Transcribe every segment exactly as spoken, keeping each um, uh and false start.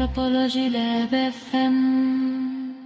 Anthropology Lab F M.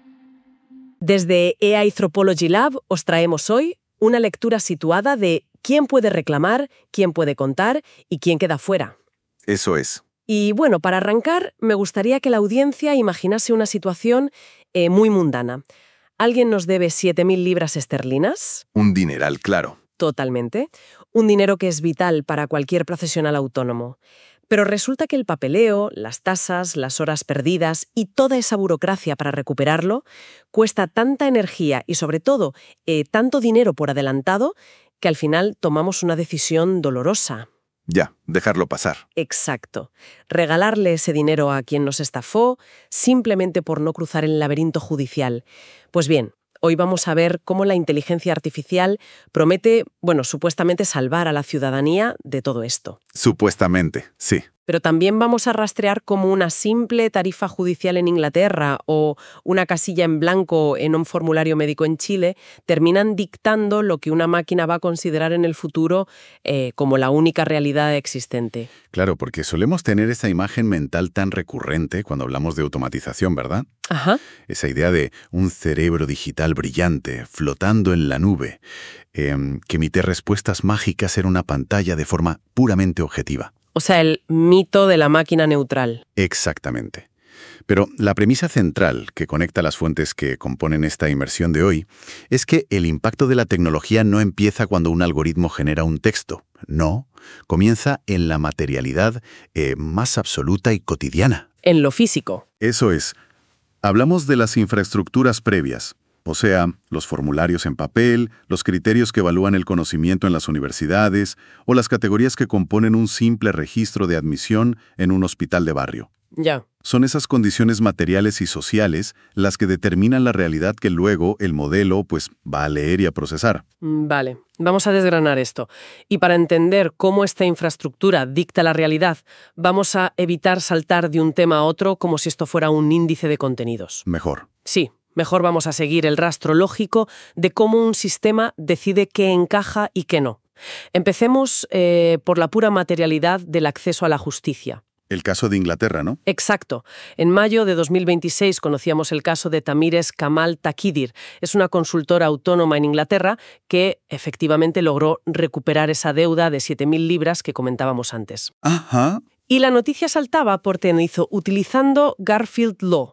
Desde A I Anthropology Lab os traemos hoy una lectura situada de quién puede reclamar, quién puede contar y quién queda fuera. Eso es. Y bueno, para arrancar, me gustaría que la audiencia imaginase una situación eh, muy mundana. ¿Alguien nos debe siete mil libras esterlinas? Un dineral, claro. Totalmente. Un dinero que es vital para cualquier profesional autónomo. Pero resulta que el papeleo, las tasas, las horas perdidas y toda esa burocracia para recuperarlo cuesta tanta energía y, sobre todo, eh, tanto dinero por adelantado que al final tomamos una decisión dolorosa. Ya, dejarlo pasar. Exacto. Regalarle ese dinero a quien nos estafó simplemente por no cruzar el laberinto judicial. Pues bien, hoy vamos a ver cómo la inteligencia artificial promete, bueno, supuestamente salvar a la ciudadanía de todo esto. Supuestamente, sí. Pero también vamos a rastrear cómo una simple tarifa judicial en Inglaterra o una casilla en blanco en un formulario médico en Chile terminan dictando lo que una máquina va a considerar en el futuro eh, como la única realidad existente. Claro, porque solemos tener esa imagen mental tan recurrente cuando hablamos de automatización, ¿verdad? Ajá. Esa idea de un cerebro digital brillante, flotando en la nube, eh, que emite respuestas mágicas en una pantalla de forma puramente objetiva. O sea, el mito de la máquina neutral. Exactamente. Pero la premisa central que conecta las fuentes que componen esta inmersión de hoy es que el impacto de la tecnología no empieza cuando un algoritmo genera un texto. No, comienza en la materialidad eh, más absoluta y cotidiana. En lo físico. Eso es. Hablamos de las infraestructuras previas, o sea, los formularios en papel, los criterios que evalúan el conocimiento en las universidades o las categorías que componen un simple registro de admisión en un hospital de barrio. Ya. Son esas condiciones materiales y sociales las que determinan la realidad que luego el modelo pues, va a leer y a procesar. Vale, vamos a desgranar esto. Y para entender cómo esta infraestructura dicta la realidad, vamos a evitar saltar de un tema a otro como si esto fuera un índice de contenidos. Mejor. Sí. Mejor vamos a seguir el rastro lógico de cómo un sistema decide qué encaja y qué no. Empecemos eh, por la pura materialidad del acceso a la justicia. El caso de Inglaterra, ¿no? Exacto. En mayo de dos mil veintiséis conocíamos el caso de Tamires Kamal Takidir. Es una consultora autónoma en Inglaterra que efectivamente logró recuperar esa deuda de siete mil libras que comentábamos antes. Ajá. Y la noticia saltaba porque lo hizo utilizando Garfield Law.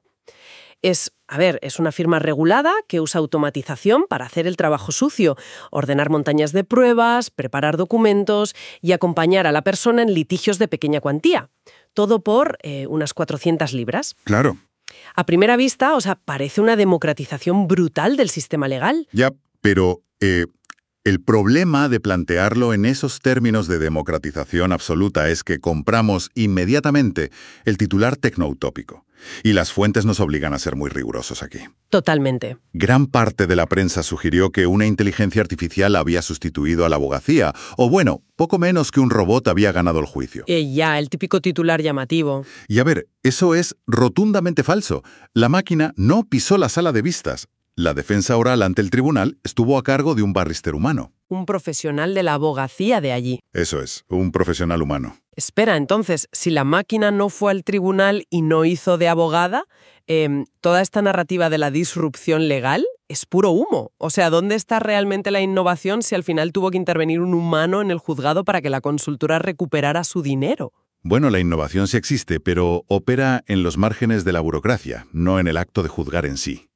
Es, a ver, es una firma regulada que usa automatización para hacer el trabajo sucio, ordenar montañas de pruebas, preparar documentos y acompañar a la persona en litigios de pequeña cuantía. Todo por eh, unas cuatrocientas libras. Claro. A primera vista, o sea, parece una democratización brutal del sistema legal. Ya, pero eh, el problema de plantearlo en esos términos de democratización absoluta es que compramos inmediatamente el titular tecnoutópico. Y las fuentes nos obligan a ser muy rigurosos aquí. Totalmente. Gran parte de la prensa sugirió que una inteligencia artificial había sustituido a la abogacía, o bueno, poco menos que un robot había ganado el juicio. Eh, ya, el típico titular llamativo. Y a ver, eso es rotundamente falso. La máquina no pisó la sala de vistas. La defensa oral ante el tribunal estuvo a cargo de un barrister humano. Un profesional de la abogacía de allí. Eso es, un profesional humano. Espera, entonces, si la máquina no fue al tribunal y no hizo de abogada, eh, toda esta narrativa de la disrupción legal es puro humo. O sea, ¿dónde está realmente la innovación si al final tuvo que intervenir un humano en el juzgado para que la consultora recuperara su dinero? Bueno, la innovación sí existe, pero opera en los márgenes de la burocracia, no en el acto de juzgar en sí.